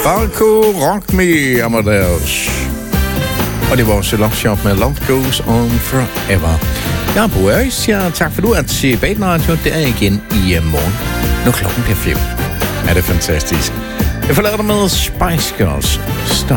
Falco, Rock Me, Amadeus. Og det var også Love Shop med Love Goes On Forever. Jeg er Bo Øjs. Tak for du er til Baden Radio. Det er igen i morgen. Nu klokken bliver 5. Er det fantastisk. Jeg forlader dig med Spice Girls. Stop.